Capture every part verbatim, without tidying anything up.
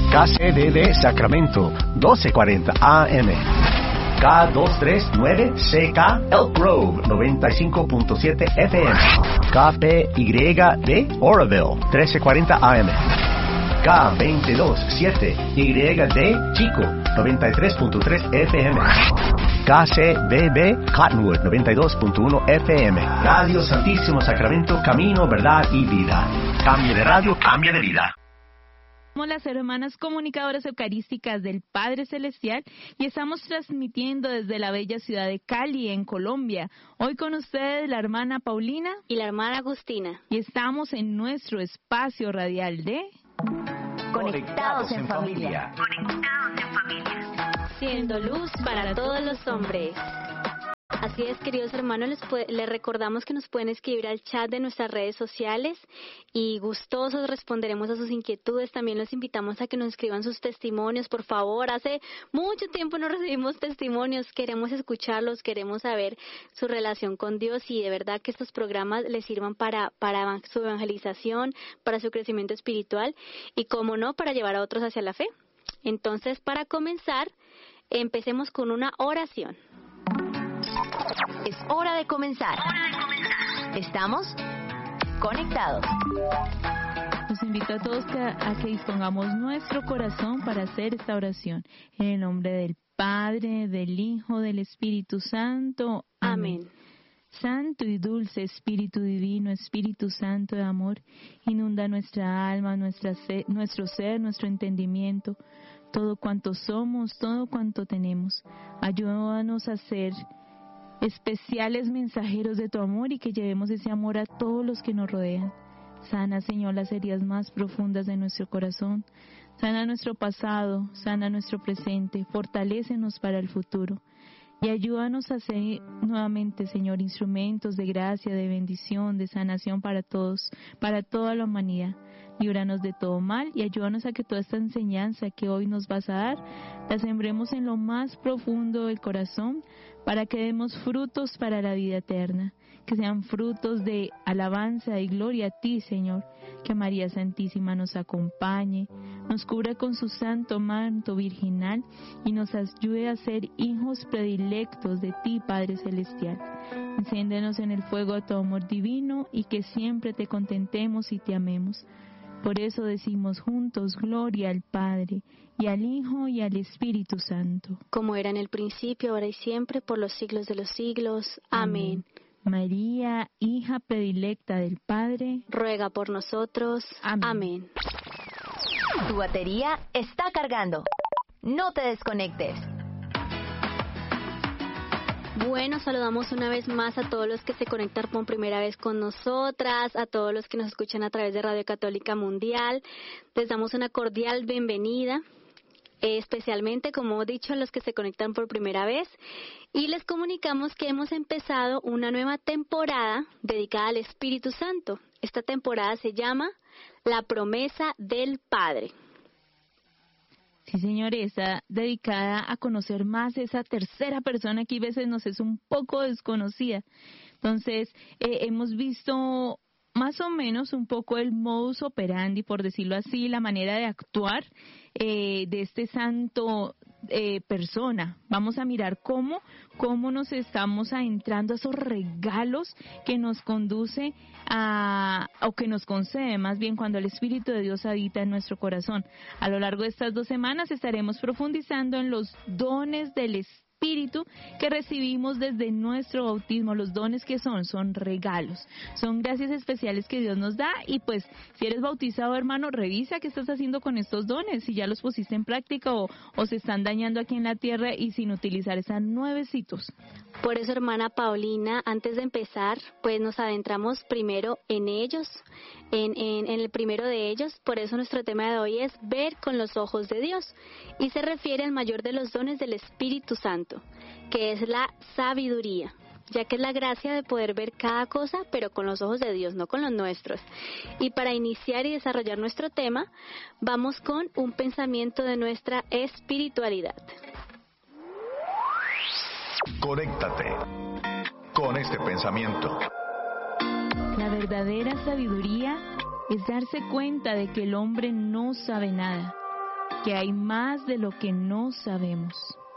K C D D Sacramento, doce cuarenta A M. K doscientos treinta y nueve C K Elk Grove, noventa y cinco punto siete F M. K P Y D Oroville, trece cuarenta A M. K veintidós siete Y D Chico, noventa y tres punto tres F M. K C B B Cottonwood, noventa y dos punto uno F M. Radio Santísimo Sacramento, camino, verdad y vida. Cambie de radio, cambie de vida. Somos las hermanas comunicadoras eucarísticas del Padre Celestial y estamos transmitiendo desde la bella ciudad de Cali, en Colombia. Hoy con ustedes la hermana Paulina y la hermana Agustina. Y estamos en nuestro espacio radial de... Conectados en familia. Conectados en familia. Siendo luz para todos los hombres. Así es, queridos hermanos, les, puede, les recordamos que nos pueden escribir al chat de nuestras redes sociales y gustosos responderemos a sus inquietudes. También los invitamos a que nos escriban sus testimonios, por favor. Hace mucho tiempo no recibimos testimonios, queremos escucharlos, queremos saber su relación con Dios y de verdad que estos programas les sirvan para, para su evangelización, para su crecimiento espiritual y, como no, para llevar a otros hacia la fe. Entonces, para comenzar, empecemos con una oración. Es hora de comenzar. Estamos conectados. Los invito a todos que, a que dispongamos nuestro corazón para hacer esta oración. En el nombre del Padre, del Hijo, del Espíritu Santo. Amén. Amén. Santo y dulce Espíritu Divino, Espíritu Santo de amor, inunda nuestra alma, nuestra ser, nuestro ser, nuestro entendimiento, todo cuanto somos, todo cuanto tenemos. Ayúdanos a ser especiales mensajeros de tu amor y que llevemos ese amor a todos los que nos rodean. Sana, Señor, las heridas más profundas de nuestro corazón. Sana nuestro pasado, sana nuestro presente, fortalécenos para el futuro. Y ayúdanos a ser nuevamente, Señor, instrumentos de gracia, de bendición, de sanación para todos, para toda la humanidad. Líbranos de todo mal y ayúdanos a que toda esta enseñanza que hoy nos vas a dar, la sembremos en lo más profundo del corazón para que demos frutos para la vida eterna, que sean frutos de alabanza y gloria a ti, Señor. Que María Santísima nos acompañe, nos cubra con su santo manto virginal y nos ayude a ser hijos predilectos de ti, Padre Celestial. Enciéndenos en el fuego de tu amor divino y que siempre te contentemos y te amemos. Por eso decimos juntos, gloria al Padre, y al Hijo, y al Espíritu Santo. Como era en el principio, ahora y siempre, por los siglos de los siglos. Amén. Amén. María, hija predilecta del Padre, ruega por nosotros. Amén. Amén. Tu batería está cargando. No te desconectes. Bueno, saludamos una vez más a todos los que se conectan por primera vez con nosotras, a todos los que nos escuchan a través de Radio Católica Mundial. Les damos una cordial bienvenida, eh, especialmente, como he dicho, a los que se conectan por primera vez. Y les comunicamos que hemos empezado una nueva temporada dedicada al Espíritu Santo. Esta temporada se llama La Promesa del Padre. Sí, señores, está dedicada a conocer más esa tercera persona que a veces nos es un poco desconocida. Entonces, eh, hemos visto más o menos un poco el modus operandi, por decirlo así, la manera de actuar eh, de este santo eh, persona. Vamos a mirar cómo, cómo nos estamos adentrando a esos regalos que nos conduce a, o que nos concede más bien cuando el Espíritu de Dios habita en nuestro corazón. A lo largo de estas dos semanas estaremos profundizando en los dones del Espíritu. Espíritu que recibimos desde nuestro bautismo. Los dones que son, son regalos, son gracias especiales que Dios nos da. Y pues si eres bautizado, hermano, revisa qué estás haciendo con estos dones, si ya los pusiste en práctica o, o se están dañando aquí en la tierra y sin utilizar, están nuevecitos. Por eso, hermana Paulina, antes de empezar, pues nos adentramos primero en ellos, en, en, en el primero de ellos. Por eso nuestro tema de hoy es ver con los ojos de Dios y se refiere al mayor de los dones del Espíritu Santo, que es la sabiduría, ya que es la gracia de poder ver cada cosa, pero con los ojos de Dios, no con los nuestros. Y para iniciar y desarrollar nuestro tema, vamos con un pensamiento de nuestra espiritualidad. Conéctate con este pensamiento. La verdadera sabiduría es darse cuenta de que el hombre no sabe nada, que hay más de lo que no sabemos.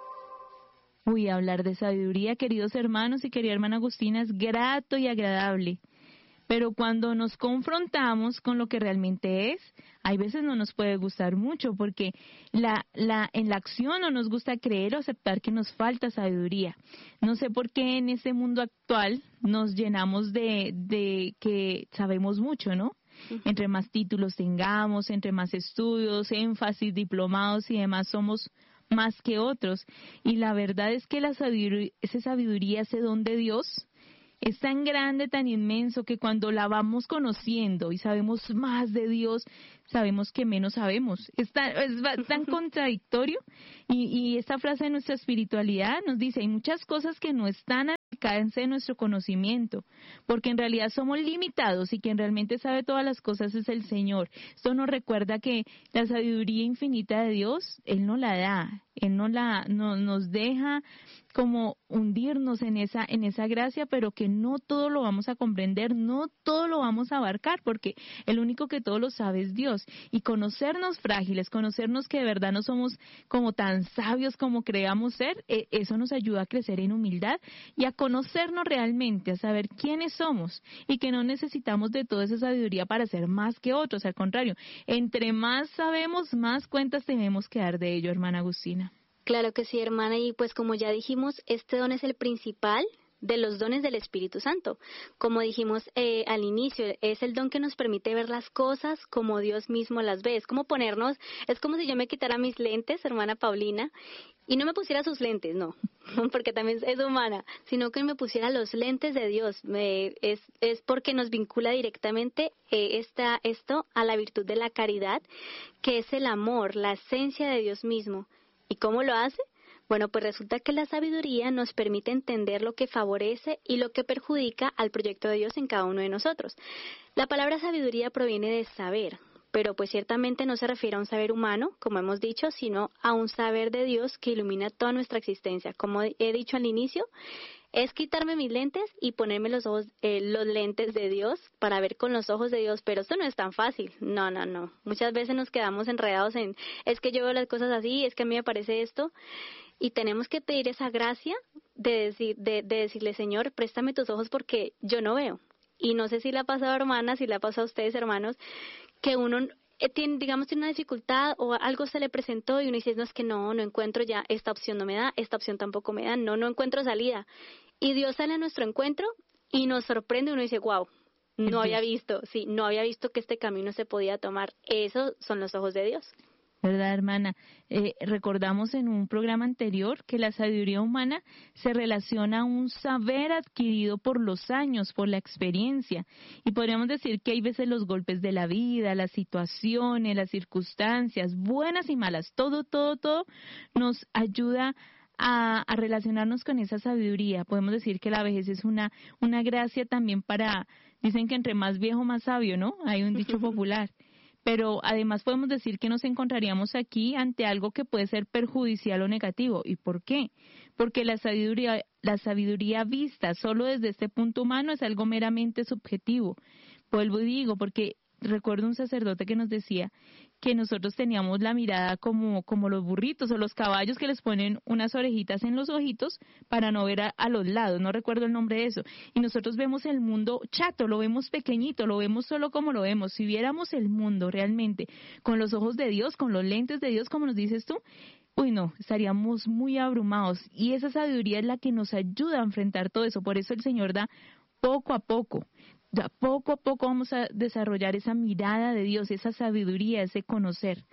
Uy, hablar de sabiduría, queridos hermanos y querida hermana Agustina, es grato y agradable. Pero cuando nos confrontamos con lo que realmente es, hay veces no nos puede gustar mucho, porque la, la, en la acción no nos gusta creer o aceptar que nos falta sabiduría. No sé por qué en este mundo actual nos llenamos de, de que sabemos mucho, ¿no? Uh-huh. Entre más títulos tengamos, entre más estudios, énfasis, diplomados y demás, somos más que otros. Y la verdad es que la sabiduría, esa sabiduría, ese don de Dios, es tan grande, tan inmenso, que cuando la vamos conociendo y sabemos más de Dios, sabemos que menos sabemos. Es tan, es tan contradictorio. Y, y esta frase de nuestra espiritualidad nos dice, hay muchas cosas que no están al alcance de nuestro conocimiento, porque en realidad somos limitados y quien realmente sabe todas las cosas es el Señor. Esto nos recuerda que la sabiduría infinita de Dios, Él no la da, Él no la, no, nos deja como hundirnos en esa, en esa gracia, pero que no todo lo vamos a comprender, no todo lo vamos a abarcar, porque el único que todo lo sabe es Dios. Y conocernos frágiles, conocernos que de verdad no somos como tan sabios como creamos ser, eh, eso nos ayuda a crecer en humildad y a conocernos realmente, a saber quiénes somos y que no necesitamos de toda esa sabiduría para ser más que otros. Al contrario, entre más sabemos, más cuentas tenemos que dar de ello, hermana Agustina. Claro que sí, hermana, y pues como ya dijimos, este don es el principal de los dones del Espíritu Santo. Como dijimos eh, al inicio, es el don que nos permite ver las cosas como Dios mismo las ve. Es como ponernos, es como si yo me quitara mis lentes, hermana Paulina, y no me pusiera sus lentes, no, porque también es humana, sino que me pusiera los lentes de Dios. Me, es, es porque nos vincula directamente eh, esta, esto a la virtud de la caridad, que es el amor, la esencia de Dios mismo. ¿Y cómo lo hace? Bueno, pues resulta que la sabiduría nos permite entender lo que favorece y lo que perjudica al proyecto de Dios en cada uno de nosotros. La palabra sabiduría proviene de saber, pero pues ciertamente no se refiere a un saber humano, como hemos dicho, sino a un saber de Dios que ilumina toda nuestra existencia. Como he dicho al inicio, es quitarme mis lentes y ponerme los ojos, eh, los lentes de Dios para ver con los ojos de Dios, pero esto no es tan fácil. No, no, no. Muchas veces nos quedamos enredados en, es que yo veo las cosas así, es que a mí me parece esto, y tenemos que pedir esa gracia de, decir, de, de decirle, Señor, préstame tus ojos porque yo no veo. Y no sé si le ha pasado, hermanas, si le ha pasado a ustedes, hermanos, que uno tiene, digamos, tiene una dificultad o algo se le presentó y uno dice, no, es que no, no encuentro ya, esta opción no me da, esta opción tampoco me da, no, no encuentro salida. Y Dios sale a nuestro encuentro y nos sorprende, uno dice, wow, no había visto, sí, no había visto que este camino se podía tomar. Esos son los ojos de Dios. ¿Verdad, hermana? Eh, recordamos en un programa anterior que la sabiduría humana se relaciona a un saber adquirido por los años, por la experiencia. Y podríamos decir que hay veces los golpes de la vida, las situaciones, las circunstancias, buenas y malas, todo, todo, todo nos ayuda a, a relacionarnos con esa sabiduría. Podemos decir que la vejez es una, una gracia también para, dicen que entre más viejo más sabio, ¿no? Hay un dicho popular. Pero además podemos decir que nos encontraríamos aquí ante algo que puede ser perjudicial o negativo. ¿Y por qué? Porque la sabiduría, la sabiduría vista solo desde este punto humano es algo meramente subjetivo. Vuelvo y digo, porque recuerdo un sacerdote que nos decía que nosotros teníamos la mirada como, como los burritos o los caballos que les ponen unas orejitas en los ojitos para no ver a, a los lados, no recuerdo el nombre de eso. Y nosotros vemos el mundo chato, lo vemos pequeñito, lo vemos solo como lo vemos. Si viéramos el mundo realmente con los ojos de Dios, con los lentes de Dios, como nos dices tú, uy no, estaríamos muy abrumados. Y esa sabiduría es la que nos ayuda a enfrentar todo eso. Por eso el Señor da poco a poco. Ya poco a poco vamos a desarrollar esa mirada de Dios, esa sabiduría, ese conocer.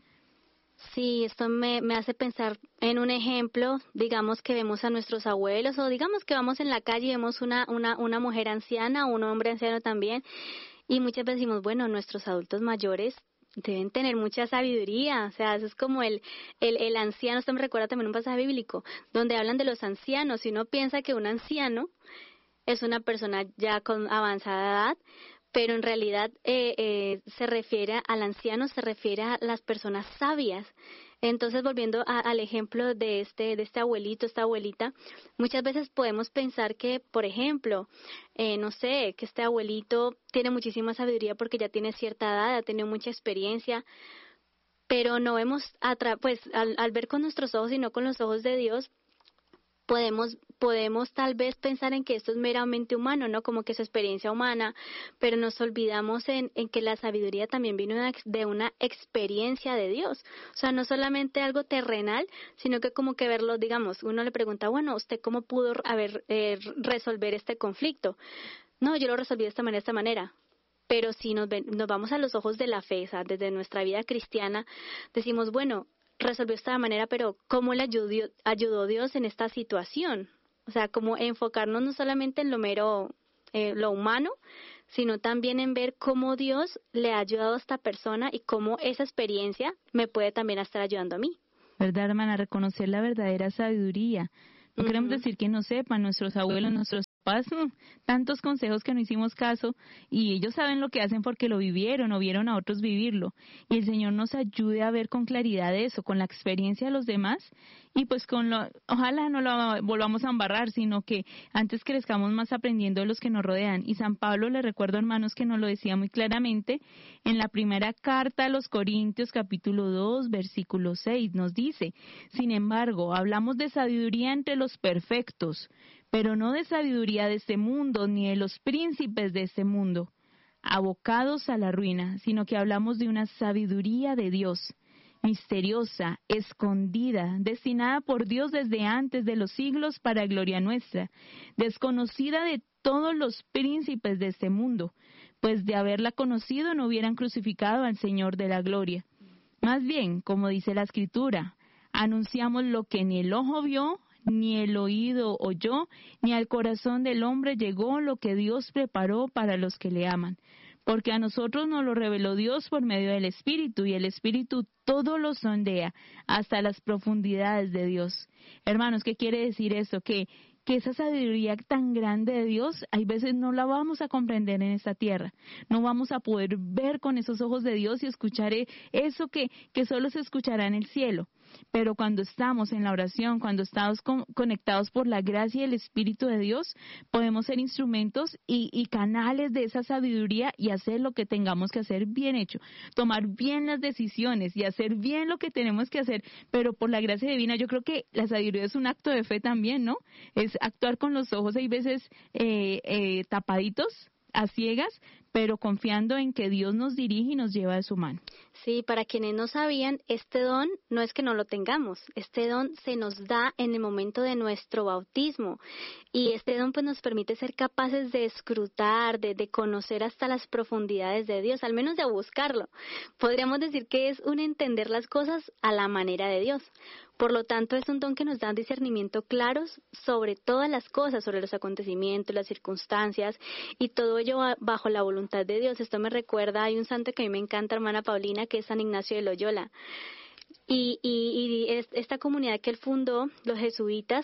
Sí, esto me, me hace pensar en un ejemplo, digamos que vemos a nuestros abuelos o digamos que vamos en la calle y vemos una, una, una mujer anciana o un hombre anciano también y muchas veces decimos, bueno, nuestros adultos mayores deben tener mucha sabiduría, o sea, eso es como el, el, el anciano. Esto me recuerda también un pasaje bíblico donde hablan de los ancianos y uno piensa que un anciano es una persona ya con avanzada edad, pero en realidad eh, eh, se refiere al anciano, se refiere a las personas sabias. Entonces, volviendo a, al ejemplo de este de este abuelito, esta abuelita, muchas veces podemos pensar que, por ejemplo, eh, no sé, que este abuelito tiene muchísima sabiduría porque ya tiene cierta edad, ha tenido mucha experiencia, pero no vemos, atra- pues al, al ver con nuestros ojos y no con los ojos de Dios, podemos podemos tal vez pensar en que esto es meramente humano, ¿no? Como que es experiencia humana, pero nos olvidamos en, en que la sabiduría también vino de una, de una experiencia de Dios. O sea, no solamente algo terrenal, sino que como que verlo, digamos, uno le pregunta, bueno, ¿usted cómo pudo haber, eh, resolver este conflicto? No, yo lo resolví de esta manera, de esta manera. Pero si nos, ven, nos vamos a los ojos de la fe, o sea, desde nuestra vida cristiana, decimos, bueno, resolvió de esta manera, pero ¿cómo le ayudó, ayudó Dios en esta situación? O sea, como enfocarnos no solamente en lo mero, eh, lo humano, sino también en ver cómo Dios le ha ayudado a esta persona y cómo esa experiencia me puede también estar ayudando a mí. ¿Verdad, hermana? Reconocer la verdadera sabiduría. No uh-huh. queremos decir que no sepan, nuestros abuelos, nuestros papás, tantos consejos que no hicimos caso, y ellos saben lo que hacen porque lo vivieron o vieron a otros vivirlo. Y el Señor nos ayude a ver con claridad eso, con la experiencia de los demás, y pues con lo, ojalá no lo volvamos a embarrar, sino que antes crezcamos más aprendiendo de los que nos rodean. Y San Pablo, les recuerdo, hermanos, que nos lo decía muy claramente en la primera carta a los Corintios, capítulo dos, versículo seis, nos dice: sin embargo, hablamos de sabiduría entre los perfectos, pero no de sabiduría de este mundo, ni de los príncipes de este mundo, abocados a la ruina, sino que hablamos de una sabiduría de Dios, misteriosa, escondida, destinada por Dios desde antes de los siglos para gloria nuestra, desconocida de todos los príncipes de este mundo, pues de haberla conocido no hubieran crucificado al Señor de la gloria. Más bien, como dice la Escritura, anunciamos lo que ni el ojo vio, ni el oído oyó, ni al corazón del hombre llegó lo que Dios preparó para los que le aman. Porque a nosotros nos lo reveló Dios por medio del Espíritu, y el Espíritu todo lo sondea hasta las profundidades de Dios. Hermanos, ¿qué quiere decir eso? Que que esa sabiduría tan grande de Dios, hay veces no la vamos a comprender en esta tierra. No vamos a poder ver con esos ojos de Dios y escuchar eso que, que solo se escuchará en el cielo. Pero cuando estamos en la oración, cuando estamos con, conectados por la gracia y el Espíritu de Dios, podemos ser instrumentos y, y canales de esa sabiduría y hacer lo que tengamos que hacer bien hecho, tomar bien las decisiones y hacer bien lo que tenemos que hacer, pero por la gracia divina. Yo creo que la sabiduría es un acto de fe también, ¿no? Es actuar con los ojos, hay veces eh, eh, tapaditos, a ciegas, pero confiando en que Dios nos dirige y nos lleva de su mano. Sí, para quienes no sabían, este don no es que no lo tengamos, este don se nos da en el momento de nuestro bautismo, y este don pues nos permite ser capaces de escrutar, de, de conocer hasta las profundidades de Dios, al menos de buscarlo. Podríamos decir que es un entender las cosas a la manera de Dios. Por lo tanto, es un don que nos da discernimiento claros sobre todas las cosas, sobre los acontecimientos, las circunstancias, y todo ello bajo la voluntad de Dios. Esto me recuerda, hay un santo que a mí me encanta, hermana Paulina, que es San Ignacio de Loyola. Y, y, y esta comunidad que él fundó, los jesuitas,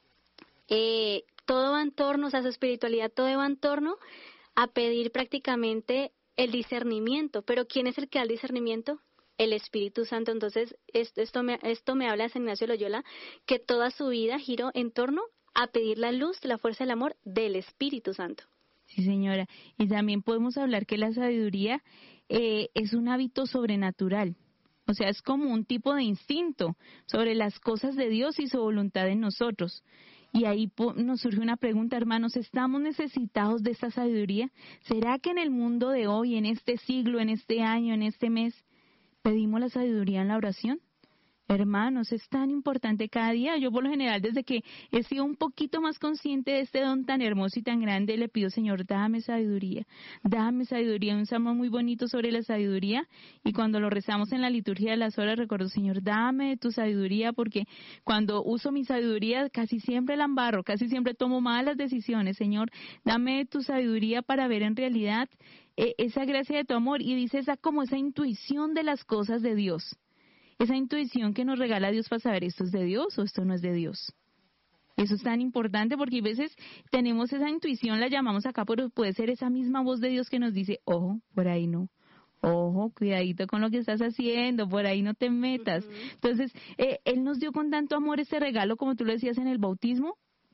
eh, todo va en torno, o sea, su espiritualidad, todo va en torno a pedir prácticamente el discernimiento. Pero ¿quién es el que da el discernimiento? El Espíritu Santo. Entonces, esto, esto, me, esto me habla de San Ignacio de Loyola, que toda su vida giró en torno a pedir la luz, la fuerza del amor del Espíritu Santo. Sí, señora. Y también podemos hablar que la sabiduría eh, es un hábito sobrenatural. O sea, es como un tipo de instinto sobre las cosas de Dios y su voluntad en nosotros. Y ahí nos surge una pregunta, hermanos, ¿estamos necesitados de esta sabiduría? ¿Será que en el mundo de hoy, en este siglo, en este año, en este mes, pedimos la sabiduría en la oración? Hermanos, es tan importante cada día. Yo por lo general, desde que he sido un poquito más consciente de este don tan hermoso y tan grande, le pido, Señor, dame sabiduría, dame sabiduría. Un salmo muy bonito sobre la sabiduría, y cuando lo rezamos en la liturgia de las horas, recuerdo, Señor, dame tu sabiduría, porque cuando uso mi sabiduría casi siempre la embarro, casi siempre tomo malas decisiones. Señor, dame tu sabiduría para ver en realidad eh, esa gracia de tu amor, y dice esa como esa intuición de las cosas de Dios. Esa intuición que nos regala Dios para saber esto es de Dios o esto no es de Dios. Eso es tan importante porque a veces tenemos esa intuición, la llamamos acá, pero puede ser esa misma voz de Dios que nos dice, ojo, por ahí no. Ojo, cuidadito con lo que estás haciendo, por ahí no te metas. Uh-huh. Entonces, eh, Él nos dio con tanto amor este regalo, como tú lo decías en el bautismo,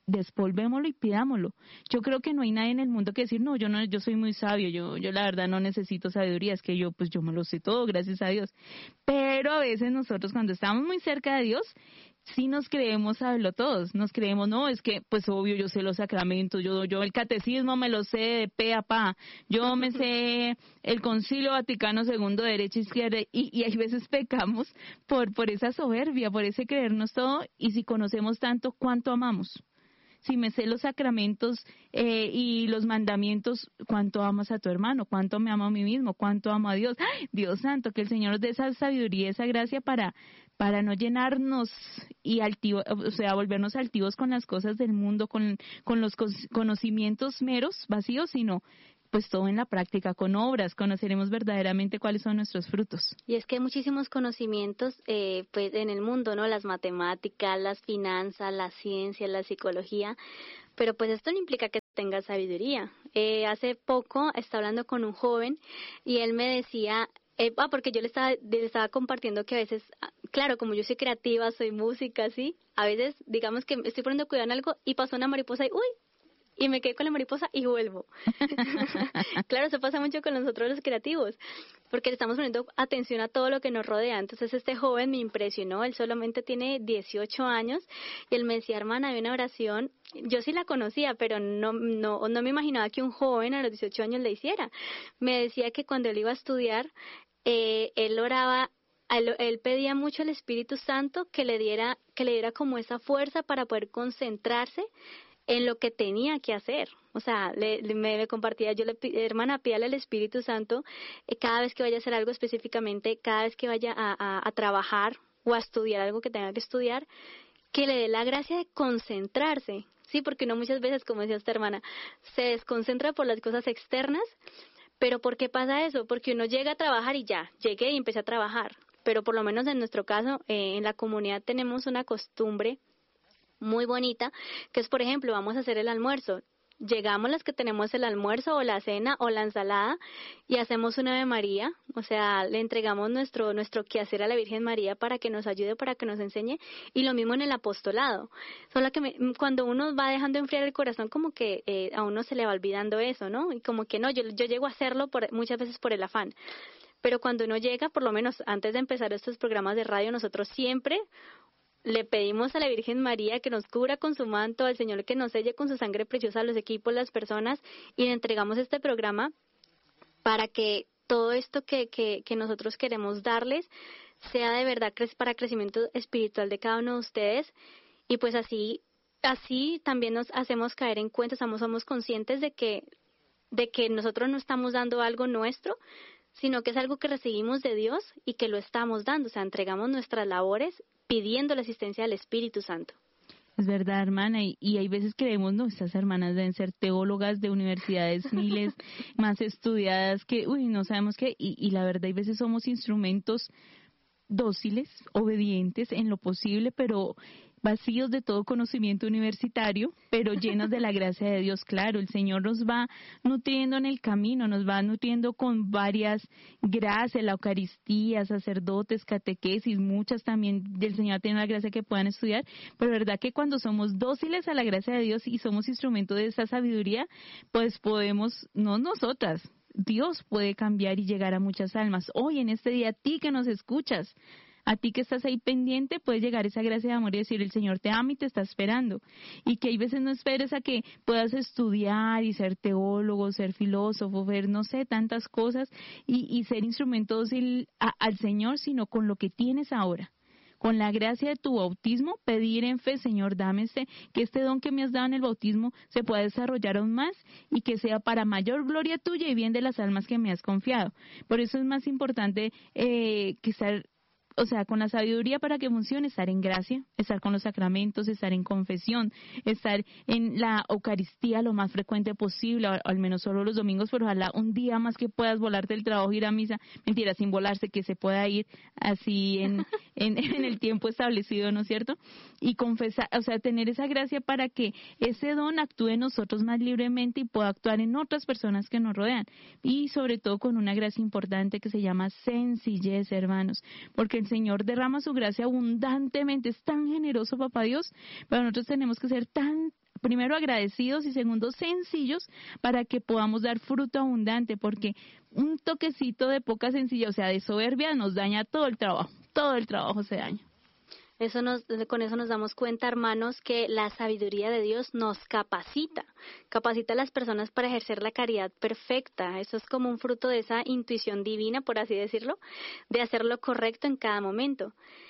despolvémoslo y pidámoslo. Yo creo que no hay nadie en el mundo que decir, no, yo no, yo soy muy sabio, yo, yo la verdad no necesito sabiduría, es que yo, pues yo me lo sé todo, gracias a Dios. Pero a veces nosotros cuando estamos muy cerca de Dios, sí nos creemos saberlo todos, nos creemos, no, es que, pues obvio, yo sé los sacramentos, yo yo el catecismo me lo sé de pe a pa, yo me sé el Concilio Vaticano segundo, derecha, izquierda, y, y hay veces pecamos por, por esa soberbia, por ese creernos todo, y si conocemos tanto, ¿cuánto amamos? Si me sé los sacramentos eh, y los mandamientos, ¿cuánto amas a tu hermano? ¿Cuánto me amo a mí mismo? ¿Cuánto amo a Dios? ¡Ay, Dios santo! Que el Señor nos dé esa sabiduría, esa gracia para para no llenarnos y altivo, o sea, volvernos altivos con las cosas del mundo, con, con los conocimientos meros, vacíos, sino pues todo en la práctica, con obras, conoceremos verdaderamente cuáles son nuestros frutos. Y es que hay muchísimos conocimientos eh, pues en el mundo, ¿no? Las matemáticas, las finanzas, la ciencia, la psicología, pero pues esto no implica que tengas sabiduría. Eh, hace poco estaba hablando con un joven y él me decía, eh, ah, porque yo le estaba, le estaba compartiendo que a veces, claro, como yo soy creativa, soy música, ¿sí? A veces, digamos que estoy poniendo cuidado en algo y pasó una mariposa y, uy, y me quedé con la mariposa y vuelvo. Claro, eso pasa mucho con nosotros los creativos, porque le estamos poniendo atención a todo lo que nos rodea. Entonces este joven me impresionó, él solamente tiene dieciocho años, y él me decía, hermana, hay una oración, yo sí la conocía, pero no, no, no me imaginaba que un joven a los dieciocho años la hiciera. Me decía que cuando él iba a estudiar, eh, él oraba, él, él pedía mucho al Espíritu Santo que le diera, que le diera como esa fuerza para poder concentrarse en lo que tenía que hacer. O sea, le, le, me, me compartía, yo le hermana, pídale al Espíritu Santo eh, cada vez que vaya a hacer algo específicamente, cada vez que vaya a, a, a trabajar o a estudiar algo que tenga que estudiar, que le dé la gracia de concentrarse, ¿sí? Porque no muchas veces, como decía esta hermana, se desconcentra por las cosas externas. Pero ¿por qué pasa eso? Porque uno llega a trabajar y ya, llegué y empecé a trabajar. Pero por lo menos en nuestro caso, eh, en la comunidad tenemos una costumbre muy bonita, que es, por ejemplo, vamos a hacer el almuerzo. Llegamos las que tenemos el almuerzo o la cena o la ensalada y hacemos una Ave María, o sea, le entregamos nuestro nuestro quehacer a la Virgen María para que nos ayude, para que nos enseñe, y lo mismo en el apostolado. Solo que me, cuando uno va dejando enfriar el corazón, como que eh, a uno se le va olvidando eso, ¿no? Y como que no, yo, yo llego a hacerlo por, muchas veces por el afán. Pero cuando uno llega, por lo menos antes de empezar estos programas de radio, nosotros siempre le pedimos a la Virgen María que nos cubra con su manto, al Señor que nos selle con su sangre preciosa a los equipos, las personas, y le entregamos este programa para que todo esto que, que, que nosotros queremos darles sea de verdad para crecimiento espiritual de cada uno de ustedes, y pues así así también nos hacemos caer en cuenta, somos, somos conscientes de que, de que nosotros no estamos dando algo nuestro, sino que es algo que recibimos de Dios y que lo estamos dando, o sea, entregamos nuestras labores pidiendo la asistencia del Espíritu Santo. Es verdad, hermana, y, y hay veces creemos, no, estas hermanas deben ser teólogas de universidades miles más estudiadas que, uy, no sabemos qué, y, y la verdad hay veces somos instrumentos dóciles, obedientes en lo posible, pero vacíos de todo conocimiento universitario, pero llenos de la gracia de Dios. Claro, el Señor nos va nutriendo en el camino, nos va nutriendo con varias gracias, la Eucaristía, sacerdotes, catequesis, muchas también del Señor tiene la gracia que puedan estudiar, pero verdad que cuando somos dóciles a la gracia de Dios y somos instrumento de esa sabiduría, pues podemos, no nosotras, Dios puede cambiar y llegar a muchas almas. Hoy, en este día, a ti que nos escuchas, a ti que estás ahí pendiente, puede llegar esa gracia de amor y decir, el Señor te ama y te está esperando. Y que hay veces no esperes a que puedas estudiar y ser teólogo, ser filósofo, ver, no sé, tantas cosas y, y ser instrumento dócil a, al Señor, sino con lo que tienes ahora. Con la gracia de tu bautismo, pedir en fe, Señor, dame este, que este don que me has dado en el bautismo se pueda desarrollar aún más y que sea para mayor gloria tuya y bien de las almas que me has confiado. Por eso es más importante eh, que estar, o sea, con la sabiduría para que funcione, estar en gracia, estar con los sacramentos, estar en confesión, estar en la Eucaristía lo más frecuente posible, o al menos solo los domingos, pero ojalá un día más que puedas volarte del trabajo, ir a misa, mentira, sin volarse, que se pueda ir así en, en, en el tiempo establecido, ¿no es cierto? Y confesar, o sea, tener esa gracia para que ese don actúe en nosotros más libremente y pueda actuar en otras personas que nos rodean. Y sobre todo con una gracia importante que se llama sencillez, hermanos, porque el Señor derrama su gracia abundantemente, es tan generoso, papá Dios, pero nosotros tenemos que ser tan primero agradecidos y segundo sencillos para que podamos dar fruto abundante, porque un toquecito de poca sencilla, o sea, de soberbia, nos daña todo el trabajo, todo el trabajo se daña. Eso nos, con eso nos damos cuenta, hermanos, que la sabiduría de Dios nos capacita, capacita a las personas para ejercer la caridad perfecta. Eso es como un fruto de esa intuición divina, por así decirlo, de hacer lo correcto en cada momento.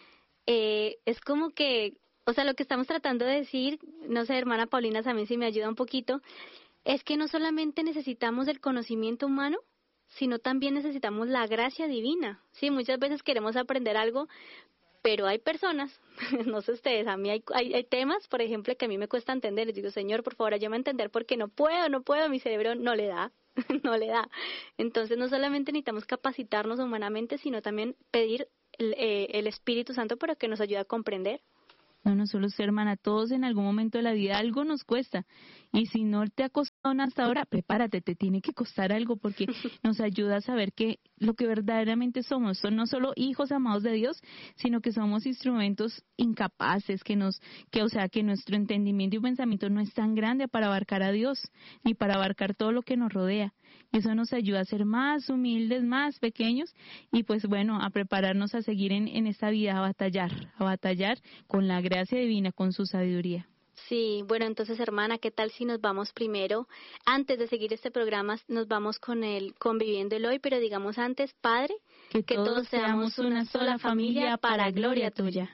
Eh, es como que, o sea, lo que estamos tratando de decir, no sé, hermana Paulina, también si me ayuda un poquito, es que no solamente necesitamos el conocimiento humano, sino también necesitamos la gracia divina. Sí, muchas veces queremos aprender algo, pero hay personas, no sé ustedes, a mí hay, hay, hay temas, por ejemplo, que a mí me cuesta entender. Les digo, Señor, por favor, ayúdame a entender porque no puedo, no puedo, mi cerebro no le da, no le da. Entonces, no solamente necesitamos capacitarnos humanamente, sino también pedir el, eh, el Espíritu Santo para que nos ayude a comprender. No, no solo usted, hermana, todos en algún momento de la vida algo nos cuesta. Y si no te ha costado nada hasta ahora, prepárate, te tiene que costar algo porque nos ayuda a saber que lo que verdaderamente somos son no solo hijos amados de Dios, sino que somos instrumentos incapaces, que nos, que o sea, que nuestro entendimiento y pensamiento no es tan grande para abarcar a Dios, ni para abarcar todo lo que nos rodea. Y eso nos ayuda a ser más humildes, más pequeños, y pues bueno, a prepararnos a seguir en, en esta vida, a batallar, a batallar con la gracia divina, con su sabiduría. Sí, bueno, entonces, hermana, ¿qué tal si nos vamos primero, antes de seguir este programa, nos vamos con el Conviviendo el Hoy, pero digamos antes, Padre, que, que todos, todos seamos una sola familia para gloria tuya.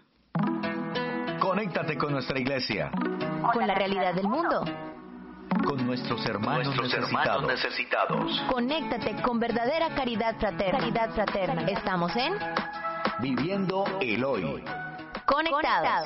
Conéctate con nuestra iglesia, con la realidad del mundo, con nuestros hermanos, nuestros hermanos necesitados. Conéctate con verdadera caridad fraterna. Caridad fraterna. Estamos en Viviendo el Hoy. Conectados.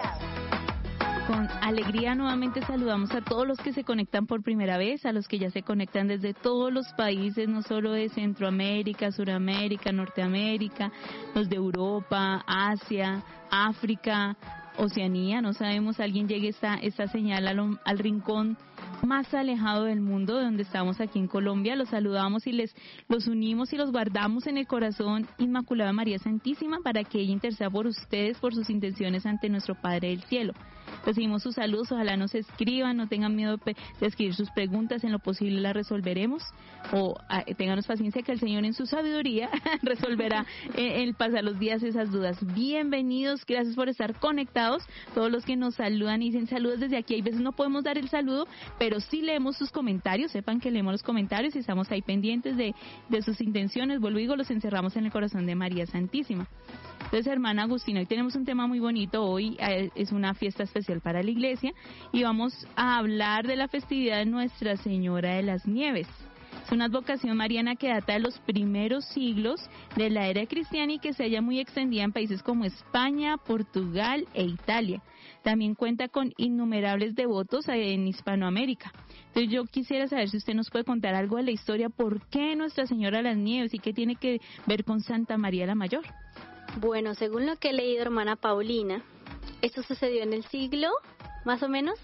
Con alegría nuevamente saludamos a todos los que se conectan por primera vez, a los que ya se conectan desde todos los países, no solo de Centroamérica, Suramérica, Norteamérica, los de Europa, Asia, África, Oceanía. No sabemos, alguien llegue esta, esta señal al, al rincón más alejado del mundo, de donde estamos aquí en Colombia. Los saludamos y les los unimos y los guardamos en el corazón Inmaculada María Santísima para que ella interceda por ustedes, por sus intenciones ante nuestro Padre del Cielo. Recibimos sus saludos, ojalá nos escriban, no tengan miedo de, de escribir sus preguntas, en lo posible las resolveremos, o a, ténganos paciencia que el Señor en su sabiduría resolverá en el pasar los días esas dudas. Bienvenidos, gracias por estar conectados, todos los que nos saludan y dicen saludos desde aquí. Hay veces no podemos dar el saludo, pero sí leemos sus comentarios, sepan que leemos los comentarios y estamos ahí pendientes de, de sus intenciones. Vuelvo y digo, los encerramos en el corazón de María Santísima. Entonces, hermana Agustina, hoy tenemos un tema muy bonito. Hoy eh, es una fiesta especial para la iglesia y vamos a hablar de la festividad de Nuestra Señora de las Nieves. Es una advocación mariana que data de los primeros siglos de la era cristiana y que se halla muy extendida en países como España, Portugal e Italia. También cuenta con innumerables devotos en Hispanoamérica. Entonces yo quisiera saber si usted nos puede contar algo de la historia, por qué Nuestra Señora de las Nieves y qué tiene que ver con Santa María la Mayor. Bueno, según lo que he leído, hermana Paulina, esto sucedió en el siglo, más o menos.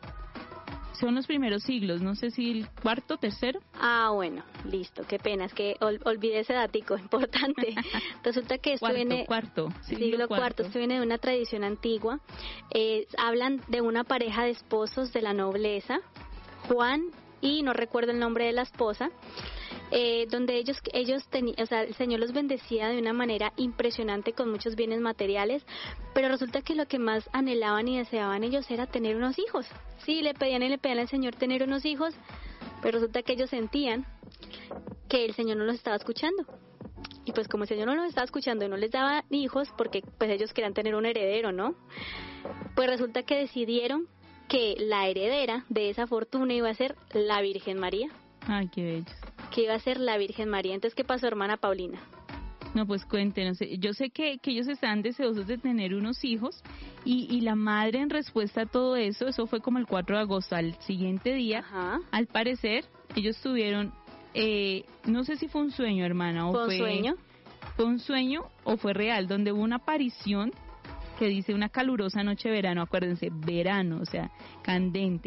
Son los primeros siglos, no sé si el cuarto, tercero. Ah, bueno, listo, qué pena, es que ol, olvidé ese datico importante. Resulta que esto cuarto, viene... Cuarto, siglo, siglo cuarto. cuarto, esto viene de una tradición antigua. Eh, hablan de una pareja de esposos de la nobleza, Juan y no recuerdo el nombre de la esposa, eh, donde ellos, ellos tenían, o sea, el Señor los bendecía de una manera impresionante con muchos bienes materiales, pero resulta que lo que más anhelaban y deseaban ellos era tener unos hijos. Sí, le pedían y le pedían al Señor tener unos hijos, pero resulta que ellos sentían que el Señor no los estaba escuchando. Y pues como el Señor no los estaba escuchando y no les daba hijos, porque pues ellos querían tener un heredero, ¿no? Pues resulta que decidieron que la heredera de esa fortuna iba a ser la Virgen María. Ay, qué bello. Que iba a ser la Virgen María. Entonces, ¿qué pasó, hermana Paulina? No, pues cuéntenos. Yo sé que, que ellos estaban deseosos de tener unos hijos y, y la madre, en respuesta a todo eso, eso fue como el cuatro de agosto, al siguiente día, Ajá. Al parecer, ellos tuvieron, eh, no sé si fue un sueño, hermana, o ¿Fue un fue, sueño? Fue un sueño o fue real, donde hubo una aparición que dice una calurosa noche de verano, acuérdense, verano, o sea, candente,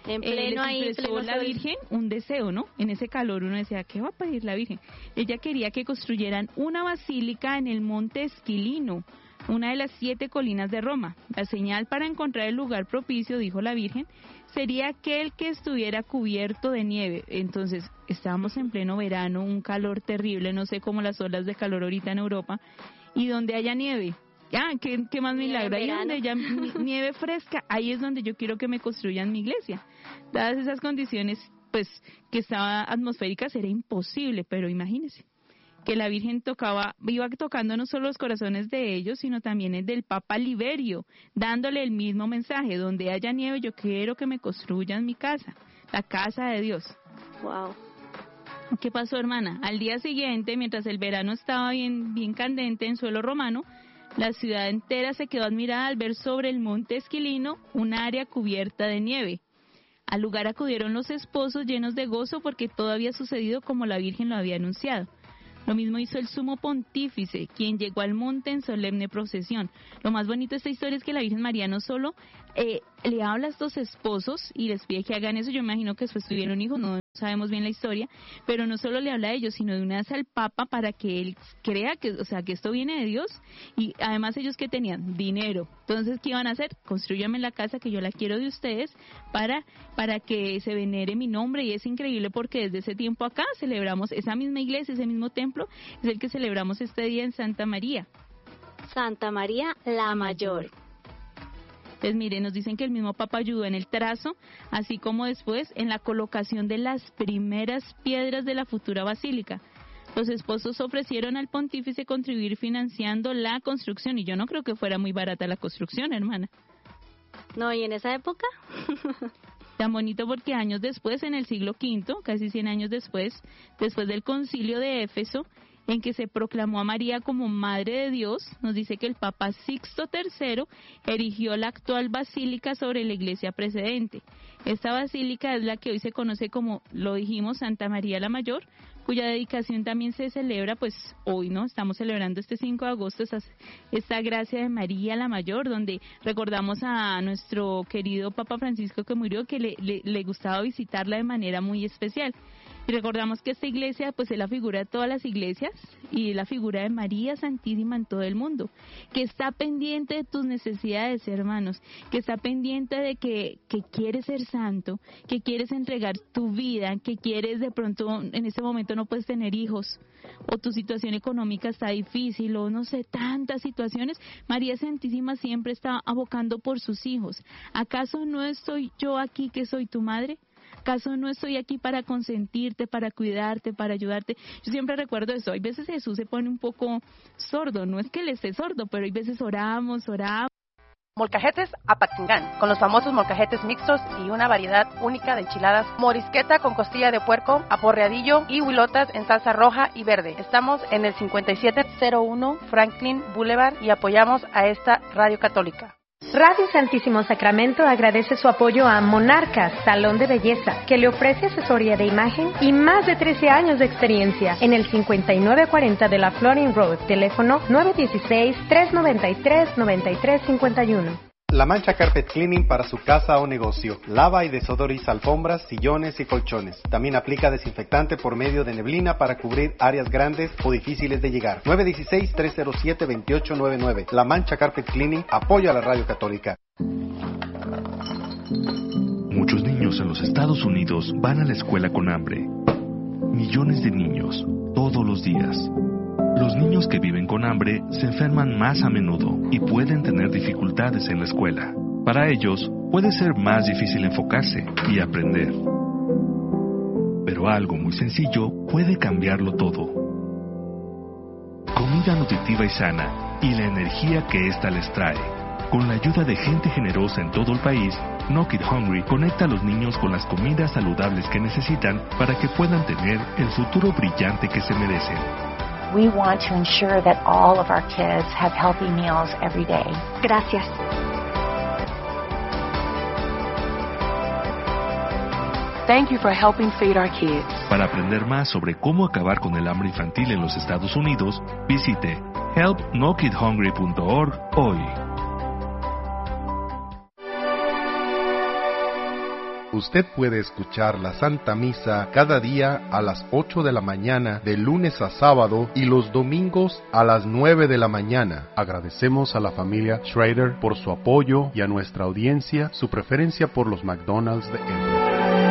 En eh, pleno les ahí, expresó pleno la sol. Virgen un deseo, ¿no? En ese calor uno decía, ¿qué va a pedir la Virgen? Ella quería que construyeran una basílica en el monte Esquilino, una de las siete colinas de Roma. La señal para encontrar el lugar propicio, dijo la Virgen, sería aquel que estuviera cubierto de nieve. Entonces, estábamos en pleno verano, un calor terrible, no sé cómo las olas de calor ahorita en Europa, y donde haya nieve. Ah, ¿qué, qué más milagro? Ahí donde haya nieve fresca, ahí es donde yo quiero que me construyan mi iglesia. Dadas esas condiciones, pues, que estaban atmosféricas, era imposible, pero imagínense que la Virgen tocaba, iba tocando no solo los corazones de ellos, sino también el del Papa Liberio, dándole el mismo mensaje: donde haya nieve, yo quiero que me construyan mi casa, la casa de Dios. Wow. ¿Qué pasó, hermana? Al día siguiente, mientras el verano estaba bien, bien candente en suelo romano, la ciudad entera se quedó admirada al ver sobre el monte Esquilino un área cubierta de nieve. Al lugar acudieron los esposos llenos de gozo porque todo había sucedido como la Virgen lo había anunciado. Lo mismo hizo el sumo pontífice, quien llegó al monte en solemne procesión. Lo más bonito de esta historia es que la Virgen María no solo eh, le habla a estos esposos y les pide que hagan eso, yo imagino que después tuvieron hijos, no sabemos bien la historia, pero no solo le habla a ellos, sino de una vez al Papa para que él crea que, o sea, que esto viene de Dios. Y además ellos, ¿qué tenían? Dinero. Entonces, ¿qué iban a hacer? Construyanme la casa que yo la quiero de ustedes para, para que se venere mi nombre. Y es increíble porque desde ese tiempo acá celebramos esa misma iglesia, ese mismo templo, es el que celebramos este día en Santa María. Santa María la Mayor. Pues mire, nos dicen que el mismo Papa ayudó en el trazo, así como después en la colocación de las primeras piedras de la futura basílica. Los esposos ofrecieron al pontífice contribuir financiando la construcción, y yo no creo que fuera muy barata la construcción, hermana. No, ¿y en esa época? Tan bonito porque años después, en el siglo quinto, casi cien años después, después del concilio de Éfeso, en que se proclamó a María como Madre de Dios, nos dice que el Papa Sixto tercero erigió la actual basílica sobre la iglesia precedente. Esta basílica es la que hoy se conoce como, lo dijimos, Santa María la Mayor, cuya dedicación también se celebra, pues hoy, ¿no? Estamos celebrando este cinco de agosto esta, esta gracia de María la Mayor, donde recordamos a nuestro querido Papa Francisco que murió, que le, le, le gustaba visitarla de manera muy especial. Y recordamos que esta iglesia pues es la figura de todas las iglesias y la figura de María Santísima en todo el mundo, que está pendiente de tus necesidades, hermanos, que está pendiente de que, que quieres ser santo, que quieres entregar tu vida, que quieres de pronto en este momento no puedes tener hijos o tu situación económica está difícil o no sé, tantas situaciones. María Santísima siempre está abocando por sus hijos. ¿Acaso no estoy yo aquí que soy tu madre? ¿Acaso no estoy aquí para consentirte, para cuidarte, para ayudarte? Yo siempre recuerdo eso. Hay veces Jesús se pone un poco sordo. No es que él esté sordo, pero hay veces oramos, oramos. Molcajetes Apatzingán, con los famosos molcajetes mixtos y una variedad única de enchiladas. Morisqueta con costilla de puerco, aporreadillo y huilotas en salsa roja y verde. Estamos en el cincuenta y siete cero uno Franklin Boulevard y apoyamos a esta radio católica. Radio Santísimo Sacramento agradece su apoyo a Monarcas, Salón de Belleza, que le ofrece asesoría de imagen y más de trece años de experiencia en el cincuenta y nueve cuarenta de la Florin Road, teléfono nueve uno seis, tres nueve tres, nueve tres cinco uno. La Mancha Carpet Cleaning para su casa o negocio. Lava y desodoriza alfombras, sillones y colchones. También aplica desinfectante por medio de neblina para cubrir áreas grandes o difíciles de llegar. nueve uno seis, tres cero siete, dos ocho nueve nueve. La Mancha Carpet Cleaning apoya a la radio católica. Muchos niños en los Estados Unidos van a la escuela con hambre. Millones de niños, todos los días. Los niños que viven con hambre se enferman más a menudo y pueden tener dificultades en la escuela. Para ellos, puede ser más difícil enfocarse y aprender. Pero algo muy sencillo puede cambiarlo todo. Comida nutritiva y sana y la energía que ésta les trae. Con la ayuda de gente generosa en todo el país, No Kid Hungry conecta a los niños con las comidas saludables que necesitan para que puedan tener el futuro brillante que se merecen. We want to ensure that all of our kids have healthy meals every day. Gracias. Thank you for helping feed our kids. Para aprender más sobre cómo acabar con el hambre infantil en los Estados Unidos, visite help no kid hungry punto org hoy. Usted puede escuchar la Santa Misa cada día a las ocho de la mañana, de lunes a sábado, y los domingos a las nueve de la mañana. Agradecemos a la familia Schrader por su apoyo y a nuestra audiencia su preferencia por los McDonald's de Embro.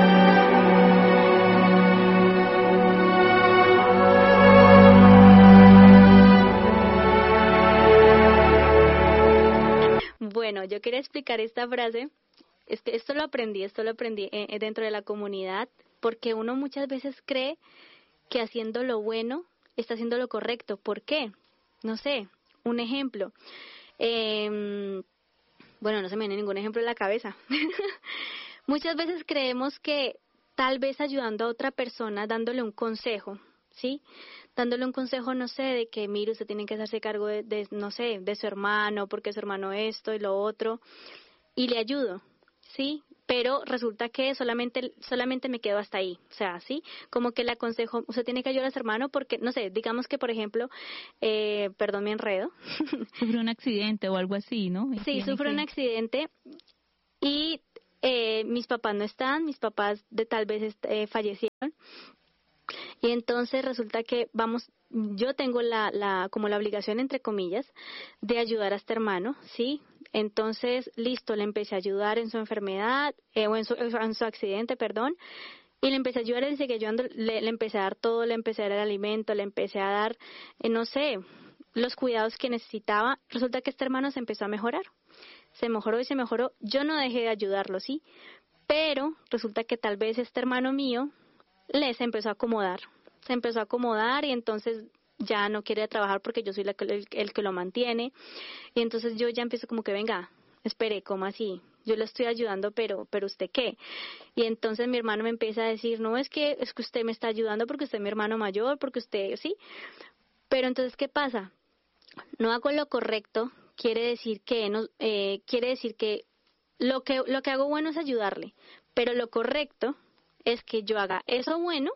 Bueno, yo quería explicar esta frase. Es que esto lo aprendí, esto lo aprendí eh, dentro de la comunidad, porque uno muchas veces cree que haciendo lo bueno está haciendo lo correcto. ¿Por qué? No sé, un ejemplo. Eh, bueno, no se me viene ningún ejemplo en la cabeza. Muchas veces creemos que tal vez ayudando a otra persona, dándole un consejo, ¿sí? Dándole un consejo, no sé, de que, mire, usted tiene que hacerse cargo de, de, no sé, de su hermano, porque su hermano esto y lo otro, y le ayudo. Sí, pero resulta que solamente solamente me quedo hasta ahí, o sea, sí, como que le aconsejo, usted tiene que ayudar a su hermano porque, no sé, digamos que, por ejemplo, eh, perdón, me enredo. Sufre un accidente o algo así, ¿no? Y sí, sufre que... un accidente y eh, mis papás no están, mis papás de tal vez eh, fallecieron. Y entonces resulta que vamos, yo tengo la, la, como la obligación, entre comillas, de ayudar a este hermano, ¿sí? Entonces, listo, le empecé a ayudar en su enfermedad, eh, o en su, en su accidente, perdón, y le empecé a ayudar, él seguía ayudando, le, le empecé a dar todo, le empecé a dar el alimento, le empecé a dar, eh, no sé, los cuidados que necesitaba. Resulta que este hermano se empezó a mejorar, se mejoró y se mejoró. Yo no dejé de ayudarlo, ¿sí? Pero resulta que tal vez este hermano mío le se empezó a acomodar, se empezó a acomodar y entonces ya no quiere trabajar porque yo soy la que, el, el que lo mantiene, y entonces yo ya empiezo como que, venga, espere, ¿cómo así? Yo lo estoy ayudando, pero pero ¿usted qué? Y entonces mi hermano me empieza a decir, no, es que es que usted me está ayudando porque usted es mi hermano mayor, porque usted, sí, pero entonces, ¿qué pasa? No hago lo correcto, quiere decir que, no, eh, quiere decir que lo que lo que hago bueno es ayudarle, pero lo correcto es que yo haga eso bueno,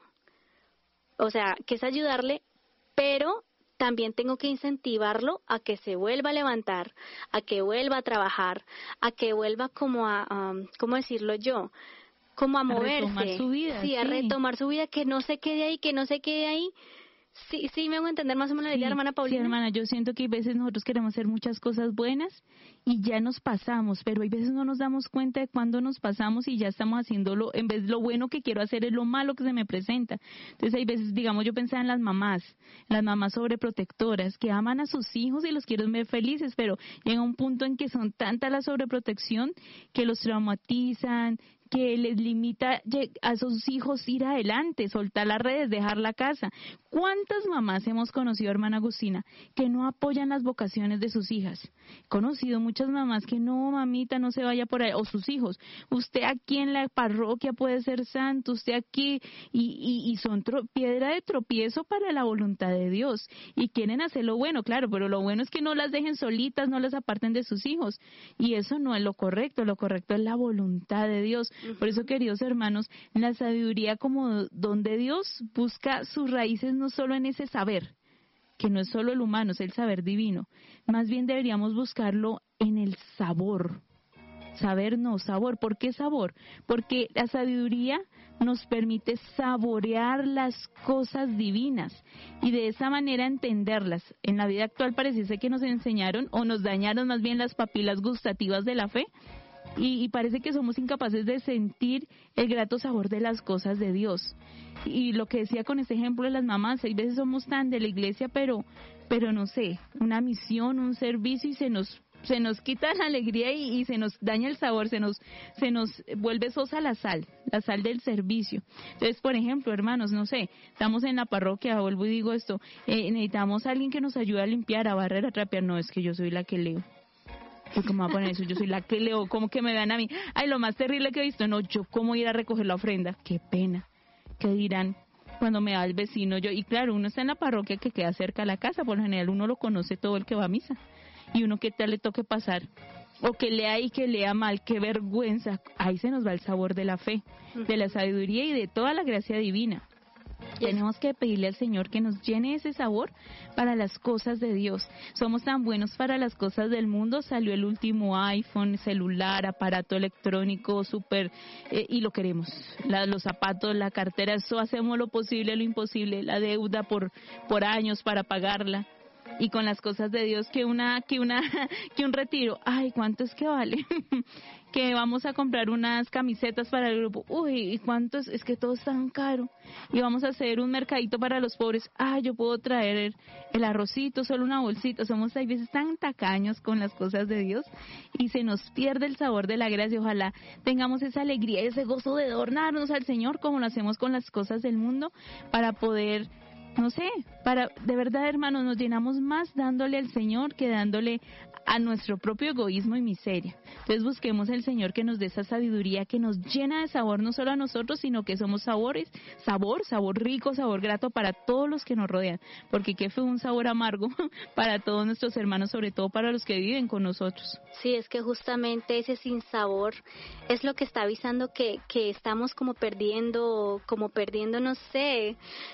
o sea, que es ayudarle, pero también tengo que incentivarlo a que se vuelva a levantar, a que vuelva a trabajar, a que vuelva como a, um, ¿cómo decirlo yo? Como a moverse. A retomar su vida. Sí, sí, a retomar su vida, que no se quede ahí, que no se quede ahí. Sí, sí, me hago entender más o menos la idea, sí, hermana Paulina. Sí, hermana, yo siento que a veces nosotros queremos hacer muchas cosas buenas y ya nos pasamos, pero hay veces no nos damos cuenta de cuándo nos pasamos y ya estamos haciéndolo, en vez de lo bueno que quiero hacer es lo malo que se me presenta. Entonces hay veces, digamos, yo pensaba en las mamás, las mamás sobreprotectoras que aman a sus hijos y los quieren ver felices, pero llega un punto en que son tanta la sobreprotección que los traumatizan, que les limita a sus hijos ir adelante, soltar las redes, dejar la casa. ¿Cuántas mamás hemos conocido, hermana Agustina, que no apoyan las vocaciones de sus hijas? He conocido muchas mamás que no, mamita, no se vaya por ahí, o sus hijos. Usted aquí en la parroquia puede ser santo, usted aquí, y, y, y son tro, piedra de tropiezo para la voluntad de Dios. Y quieren hacer lo bueno, claro, pero lo bueno es que no las dejen solitas, no las aparten de sus hijos. Y eso no es lo correcto, lo correcto es la voluntad de Dios. Por eso, queridos hermanos, la sabiduría como don de Dios busca sus raíces no solo en ese saber, que no es solo el humano, es el saber divino. Más bien deberíamos buscarlo en el sabor. Saber no, sabor. ¿Por qué sabor? Porque la sabiduría nos permite saborear las cosas divinas y de esa manera entenderlas. En la vida actual parece que nos enseñaron o nos dañaron más bien las papilas gustativas de la fe. Y, y parece que somos incapaces de sentir el grato sabor de las cosas de Dios. Y lo que decía con este ejemplo de las mamás, hay veces somos tan de la iglesia, pero pero no sé, una misión, un servicio y se nos se nos quita la alegría y, y se nos daña el sabor, se nos se nos vuelve sosa la sal, la sal del servicio. Entonces, por ejemplo, hermanos, no sé, estamos en la parroquia, vuelvo y digo esto, eh, necesitamos a alguien que nos ayude a limpiar, a barrer, a trapear. No, es que yo soy la que leo. ¿Y cómo va a poner eso? Yo soy la que leo, ¿cómo que me vean a mí? Ay, lo más terrible que he visto, no, yo cómo ir a recoger la ofrenda, qué pena, ¿qué dirán cuando me va el vecino? Yo, y claro, uno está en la parroquia que queda cerca de la casa, por lo general uno lo conoce todo el que va a misa, y uno que tal le toque pasar, o que lea y que lea mal, qué vergüenza, ahí se nos va el sabor de la fe, de la sabiduría y de toda la gracia divina. Tenemos que pedirle al Señor que nos llene ese sabor para las cosas de Dios. Somos tan buenos para las cosas del mundo, salió el último iPhone, celular, aparato electrónico, súper, eh, y lo queremos. La, los zapatos, la cartera, eso hacemos lo posible, lo imposible, la deuda por, por años para pagarla. Y con las cosas de Dios, que una, que una, que un retiro, ay, ¿cuánto es que vale? Que vamos a comprar unas camisetas para el grupo, uy, ¿y cuánto es? Es que todo es tan caro. Y vamos a hacer un mercadito para los pobres, ay, yo puedo traer el, el arrocito, solo una bolsita. Somos a veces tan tacaños con las cosas de Dios y se nos pierde el sabor de la gracia. Ojalá tengamos esa alegría, ese gozo de adornarnos al Señor como lo hacemos con las cosas del mundo, para poder, no sé, para, de verdad, hermanos, nos llenamos más dándole al Señor que dándole a nuestro propio egoísmo y miseria. Entonces busquemos al Señor que nos dé esa sabiduría que nos llena de sabor, no solo a nosotros, sino que somos sabores, sabor, sabor rico, sabor grato para todos los que nos rodean, porque qué fue un sabor amargo para todos nuestros hermanos, sobre todo para los que viven con nosotros. Sí, es que justamente ese sinsabor es lo que está avisando que, que estamos como perdiendo, como perdiendo, no sé,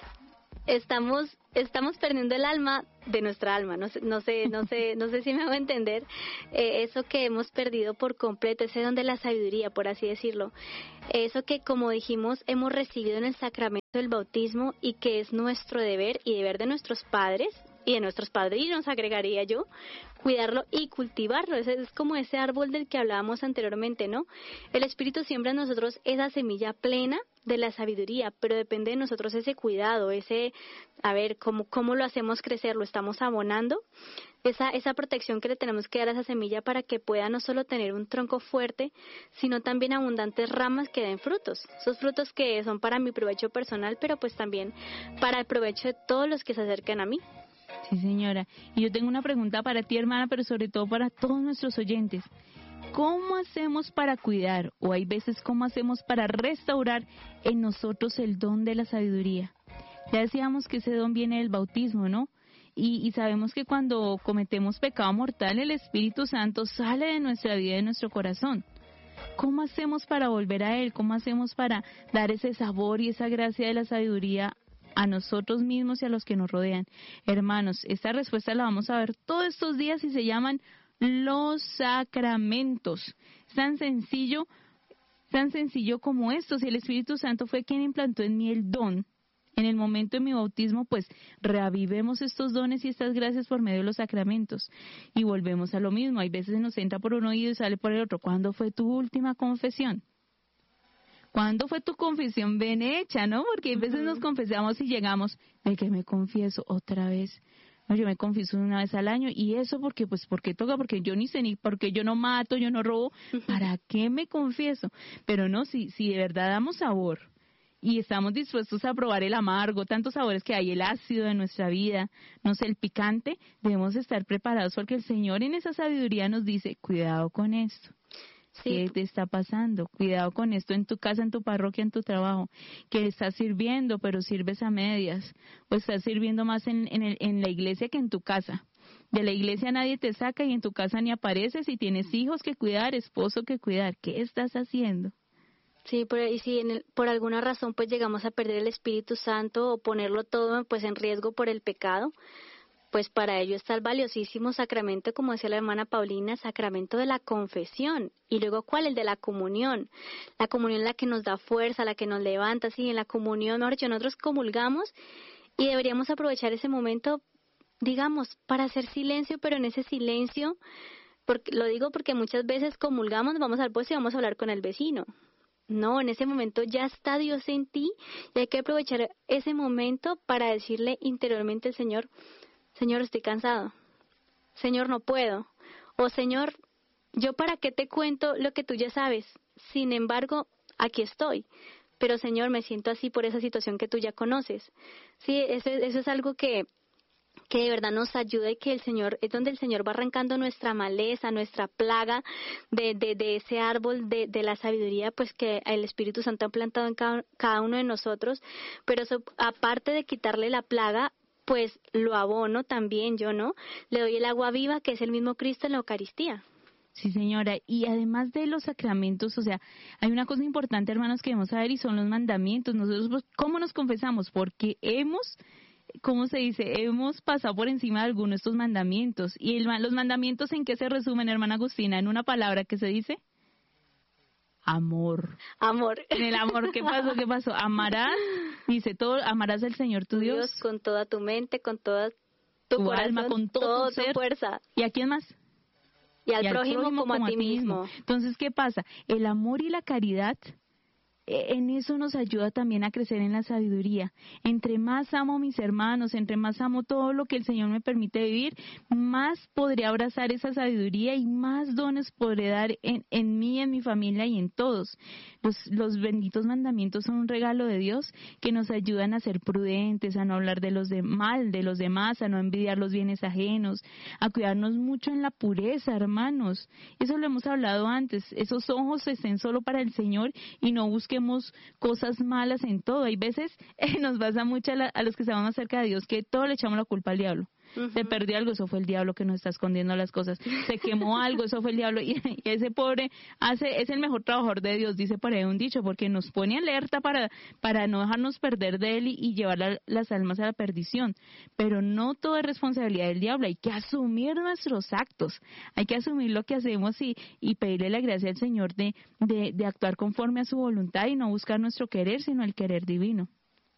estamos estamos perdiendo el alma de nuestra alma, no sé, no sé, no sé, no sé si me hago entender, eh, eso que hemos perdido por completo, ese don de la sabiduría, por así decirlo, eso que, como dijimos, hemos recibido en el sacramento del bautismo y que es nuestro deber y deber de nuestros padres y de nuestros padrinos, agregaría yo, cuidarlo y cultivarlo. Ese es como ese árbol del que hablábamos anteriormente, ¿no? El Espíritu siembra en nosotros esa semilla plena de la sabiduría, pero depende de nosotros ese cuidado, ese, a ver, cómo, cómo lo hacemos crecer, lo estamos abonando, esa, esa protección que le tenemos que dar a esa semilla para que pueda no solo tener un tronco fuerte, sino también abundantes ramas que den frutos, esos frutos que son para mi provecho personal, pero pues también para el provecho de todos los que se acerquen a mí. Sí, señora. Y yo tengo una pregunta para ti, hermana, pero sobre todo para todos nuestros oyentes. ¿Cómo hacemos para cuidar, o hay veces cómo hacemos para restaurar en nosotros el don de la sabiduría? Ya decíamos que ese don viene del bautismo, ¿no? Y, y sabemos que cuando cometemos pecado mortal, el Espíritu Santo sale de nuestra vida y de nuestro corazón. ¿Cómo hacemos para volver a Él? ¿Cómo hacemos para dar ese sabor y esa gracia de la sabiduría a nosotros mismos y a los que nos rodean? Hermanos, esta respuesta la vamos a ver todos estos días y se llaman los sacramentos. Es tan sencillo, tan sencillo como esto. Si el Espíritu Santo fue quien implantó en mí el don, en el momento de mi bautismo, pues reavivemos estos dones y estas gracias por medio de los sacramentos. Y volvemos a lo mismo. Hay veces nos entra por un oído y sale por el otro. ¿Cuándo fue tu última confesión? ¿Cuándo fue tu confesión bien hecha, no? Porque a veces nos confesamos y llegamos, ¿de qué me confieso otra vez? No, yo me confieso una vez al año, y eso porque, pues, porque toca, porque yo ni sé, ni porque yo no mato, yo no robo, ¿para qué me confieso? Pero no, si, si de verdad damos sabor y estamos dispuestos a probar el amargo, tantos sabores que hay, el ácido de nuestra vida, no sé, el picante, debemos estar preparados porque el Señor en esa sabiduría nos dice, cuidado con esto. Sí. ¿Qué te está pasando? Cuidado con esto en tu casa, en tu parroquia, en tu trabajo. Que estás sirviendo, pero sirves a medias. O estás sirviendo más en, en, el, en la iglesia que en tu casa. De la iglesia nadie te saca y en tu casa ni apareces y tienes hijos que cuidar, esposo que cuidar. ¿Qué estás haciendo? Sí, por, y si en el, por alguna razón pues llegamos a perder el Espíritu Santo o ponerlo todo pues en riesgo por el pecado, pues para ello está el valiosísimo sacramento, como decía la hermana Paulina, sacramento de la confesión. Y luego, ¿cuál? El de la comunión. La comunión es la que nos da fuerza, la que nos levanta, sí, en la comunión, mejor dicho, nosotros comulgamos y deberíamos aprovechar ese momento, digamos, para hacer silencio, pero en ese silencio, porque lo digo porque muchas veces comulgamos, vamos al puesto y vamos a hablar con el vecino. No, en ese momento ya está Dios en ti y hay que aprovechar ese momento para decirle interiormente al Señor, Señor, estoy cansado. Señor, no puedo. O Señor, ¿yo para qué te cuento lo que tú ya sabes? Sin embargo, aquí estoy. Pero Señor, me siento así por esa situación que tú ya conoces. Sí, eso, eso es algo que, que de verdad nos ayuda y que el Señor, es donde el Señor va arrancando nuestra maleza, nuestra plaga de, de, de ese árbol de, de la sabiduría, pues que el Espíritu Santo ha plantado en cada, cada uno de nosotros. Pero eso, aparte de quitarle la plaga, pues lo abono también yo, ¿no? Le doy el agua viva, que es el mismo Cristo en la Eucaristía. Sí, señora. Y además de los sacramentos, o sea, hay una cosa importante, hermanos, que debemos saber y son los mandamientos. Nosotros, ¿cómo nos confesamos? Porque hemos, ¿cómo se dice? Hemos pasado por encima de algunos de estos mandamientos. ¿Y el, los mandamientos en qué se resumen, hermana Agustina? En una palabra que se dice... Amor. Amor. En el amor, ¿qué pasó? ¿Qué pasó? Amarás, dice todo, amarás al Señor tu Dios. Dios con toda tu mente, con toda tu, tu corazón, alma, con todo tu ser. Tu fuerza. ¿Y a quién más? Y al, y al prójimo, prójimo como, como a ti mismo. mismo. Entonces, ¿qué pasa? El amor y la caridad, en eso nos ayuda también a crecer en la sabiduría. Entre más amo a mis hermanos, entre más amo todo lo que el Señor me permite vivir, más podré abrazar esa sabiduría y más dones podré dar en, en mí, en mi familia y en todos. Los, los benditos mandamientos son un regalo de Dios que nos ayudan a ser prudentes, a no hablar de los de mal, de los demás, a no envidiar los bienes ajenos, a cuidarnos mucho en la pureza, hermanos. Eso lo hemos hablado antes. Esos ojos estén solo para el Señor y no busquen cosas malas en todo. Hay veces eh, nos pasa mucho a, la, a los que estamos más cerca de Dios que todo le echamos la culpa al diablo. Uh-huh. Se perdió algo, eso fue el diablo que nos está escondiendo las cosas. Se quemó algo, eso fue el diablo. Y, y ese pobre hace es el mejor trabajador de Dios, dice por ahí un dicho, porque nos pone alerta para para no dejarnos perder de él y, y llevar la, las almas a la perdición. Pero no todo es responsabilidad del diablo. Hay que asumir nuestros actos, hay que asumir lo que hacemos y, y pedirle la gracia al Señor de, de, de actuar conforme a su voluntad y no buscar nuestro querer, sino el querer divino.